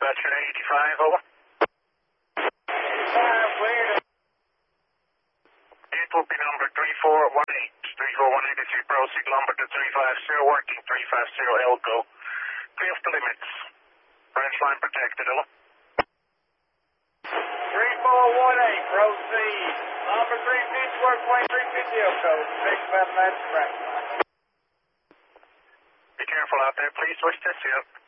Dispatcher 85, over. 85, cleared. It will be number 3418. 3418 is your proceed number to 350, working 350 Elko. Clear of the limits. Branch line protected, hello. 3418, proceed. Number 350, work way 350 Elko. Next battle match, branch line. Be careful out there, please. Switch this here.